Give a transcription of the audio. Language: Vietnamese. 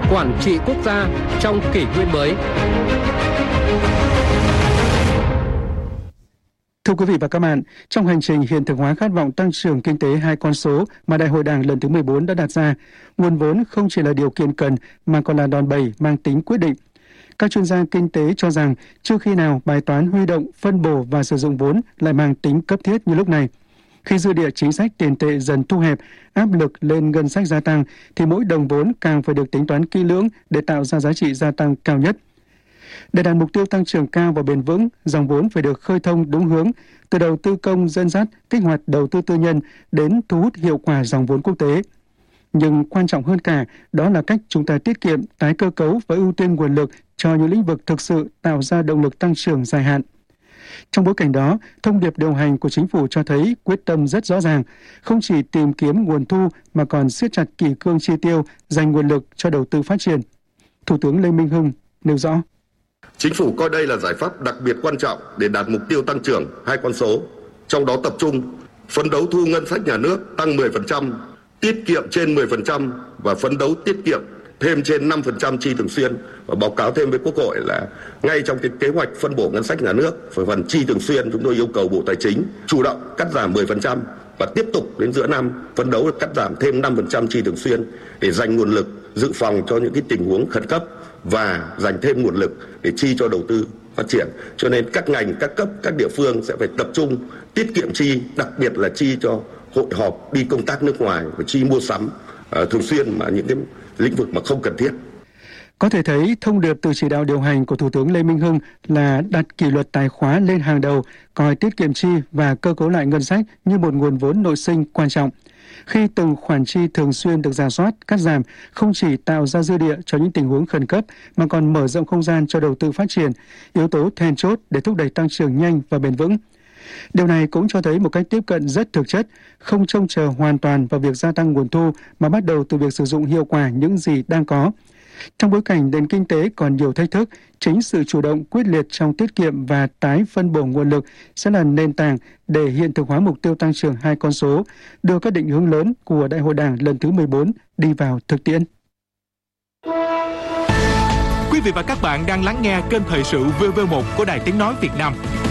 quản trị quốc gia trong kỷ nguyên mới. Thưa quý vị và các bạn, trong hành trình hiện thực hóa khát vọng tăng trưởng kinh tế 2 con số mà Đại hội Đảng lần thứ 14 đã đặt ra, nguồn vốn không chỉ là điều kiện cần mà còn là đòn bẩy mang tính quyết định. Các chuyên gia kinh tế cho rằng chưa khi nào bài toán huy động, phân bổ và sử dụng vốn lại mang tính cấp thiết như lúc này. Khi dư địa chính sách tiền tệ dần thu hẹp, áp lực lên ngân sách gia tăng, thì mỗi đồng vốn càng phải được tính toán kỹ lưỡng để tạo ra giá trị gia tăng cao nhất. Để đạt mục tiêu tăng trưởng cao và bền vững, dòng vốn phải được khơi thông đúng hướng, từ đầu tư công dẫn dắt, kích hoạt đầu tư tư nhân đến thu hút hiệu quả dòng vốn quốc tế. Nhưng quan trọng hơn cả, đó là cách chúng ta tiết kiệm, tái cơ cấu và ưu tiên nguồn lực cho những lĩnh vực thực sự tạo ra động lực tăng trưởng dài hạn. Trong bối cảnh đó, thông điệp điều hành của chính phủ cho thấy quyết tâm rất rõ ràng, không chỉ tìm kiếm nguồn thu mà còn siết chặt kỷ cương chi tiêu, dành nguồn lực cho đầu tư phát triển. Thủ tướng Lê Minh Hưng nêu rõ. Chính phủ coi đây là giải pháp đặc biệt quan trọng để đạt mục tiêu tăng trưởng 2 con số, trong đó tập trung phấn đấu thu ngân sách nhà nước tăng 10%, tiết kiệm trên 10% và phấn đấu tiết kiệm thêm trên 5% chi thường xuyên. Và báo cáo thêm với Quốc hội là ngay trong cái kế hoạch phân bổ ngân sách nhà nước, phần chi thường xuyên chúng tôi yêu cầu Bộ Tài chính chủ động cắt giảm 10% và tiếp tục đến giữa năm phấn đấu cắt giảm thêm 5% chi thường xuyên để dành nguồn lực dự phòng cho những cái tình huống khẩn cấp và dành thêm nguồn lực để chi cho đầu tư phát triển. Cho nên các ngành, các cấp, các địa phương sẽ phải tập trung tiết kiệm chi, đặc biệt là chi cho hội họp, đi công tác nước ngoài và chi mua sắm thường xuyên mà những cái lĩnh vực mà không cần thiết. Có thể thấy thông điệp từ chỉ đạo điều hành của Thủ tướng Lê Minh Hưng là đặt kỷ luật tài khóa lên hàng đầu, coi tiết kiệm chi và cơ cấu lại ngân sách như một nguồn vốn nội sinh quan trọng. Khi từng khoản chi thường xuyên được rà soát, cắt giảm, không chỉ tạo ra dư địa cho những tình huống khẩn cấp mà còn mở rộng không gian cho đầu tư phát triển, yếu tố then chốt để thúc đẩy tăng trưởng nhanh và bền vững. Điều này cũng cho thấy một cách tiếp cận rất thực chất, không trông chờ hoàn toàn vào việc gia tăng nguồn thu mà bắt đầu từ việc sử dụng hiệu quả những gì đang có. Trong bối cảnh nền kinh tế còn nhiều thách thức, chính sự chủ động quyết liệt trong tiết kiệm và tái phân bổ nguồn lực sẽ là nền tảng để hiện thực hóa mục tiêu tăng trưởng 2 con số, đưa các định hướng lớn của Đại hội Đảng lần thứ 14 đi vào thực tiễn. Quý vị và các bạn đang lắng nghe kênh thời sự VV1 của Đài Tiếng nói Việt Nam.